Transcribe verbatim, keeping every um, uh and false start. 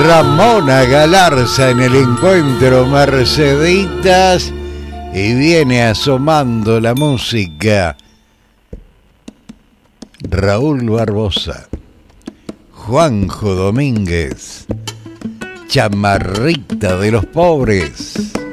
Ramona Galarza en el encuentro Merceditas y viene asomando la música Raúl Barbosa, Juanjo Domínguez, Chamarrita de los Pobres.